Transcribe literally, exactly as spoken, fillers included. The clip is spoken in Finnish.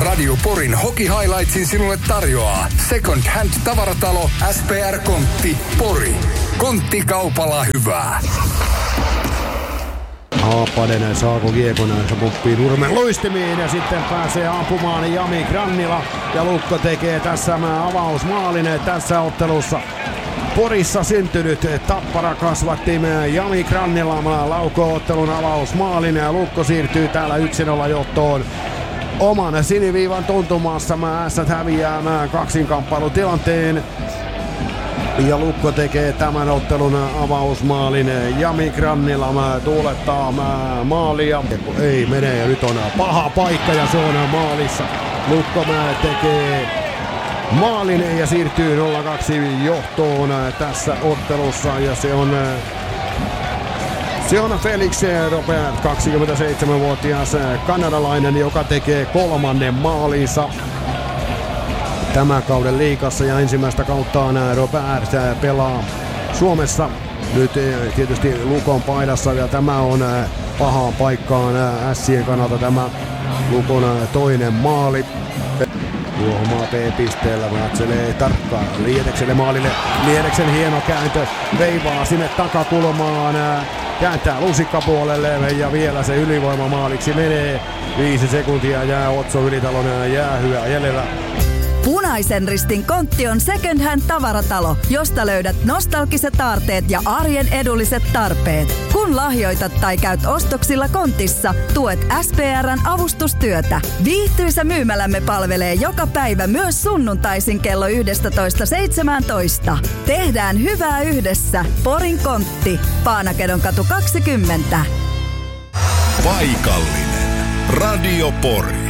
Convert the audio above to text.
Radio Porin Hockey Highlightsin sinulle tarjoaa Second Hand tavaratalo S P R Kontti Pori. Konttikaupalla hyvää. Haapanen saako kiekon, se pumppii Nurmen luistimiin ja sitten pääsee ampumaan Jami Grannila. Ja Lukko tekee tässä avausmaalin tässä ottelussa. Porissa syntynyt Tappara kasvatti Jami Grannila laukoo ottelun avausmaalin ja Lukko siirtyy täällä yksi nolla johtoon. Oman siniviivan tuntumassa Ässät häviää kaksinkamppailutilanteen. Ja Lukko tekee tämän ottelun avausmaalin. Jami Grannila tuulettaa maalia. Ei mene ja nyt on paha paikka ja se on maalissa. Lukko tekee maalin ja siirtyy nolla kaksi johtoon tässä ottelussa. Ja se on, se on Felix Robert, kaksikymmentäseitsemänvuotias kanadalainen, joka tekee kolmannen maalinsa tämän kauden liigassa ja ensimmäistä kauttaan Robert pelaa Suomessa. Nyt tietysti Lukon paidassa ja tämä on pahaan paikkaan Ässien kannalta tämä Lukon toinen maali. Tuohon B-pisteellä katselee tarkkaan Liedekselle maalille. Liedeksen hieno kääntö, veivaa sinne takakulmaan, kääntää lusikkapuolelle ja vielä se ylivoimamaaliksi menee. Viisi sekuntia jää Otso Ylitalon jäähyä jäljellä. Punaisen Ristin kontti on second hand tavaratalo, josta löydät nostalgiset aarteet ja arjen edulliset tarpeet. Kun lahjoitat tai käyt ostoksilla kontissa, tuet S P R:n avustustyötä. Viihtyisä myymälämme palvelee joka päivä myös sunnuntaisin kello yksitoista seitsemäntoista. Tehdään hyvää yhdessä. Porin kontti. Paanakedonkatu kaksikymmentä. Paikallinen Radio Pori.